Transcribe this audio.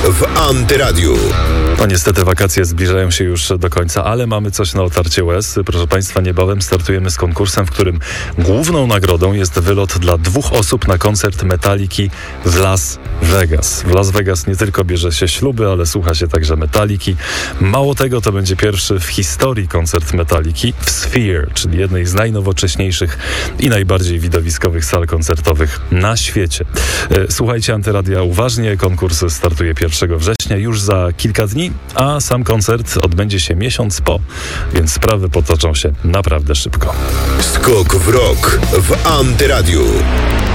w Antyradiu. No niestety wakacje zbliżają się już do końca, ale mamy coś na otarcie łez. Proszę Państwa, niebawem startujemy z konkursem, w którym główną nagrodą jest wylot dla 2 osób na koncert Metaliki w Las Vegas. W Las Vegas nie tylko bierze się śluby, ale słucha się także Metaliki. Mało tego, to będzie pierwszy w historii koncert Metaliki w Sphere, czyli jednej z najnowocześniejszych i najbardziej widowiskowych sal koncertowych na świecie. Słuchajcie Antyradia uważnie. Konkurs startuje 1 września, już za kilka dni, a sam koncert odbędzie się miesiąc po, więc sprawy potoczą się naprawdę szybko. Skok w rok w Antyradiu.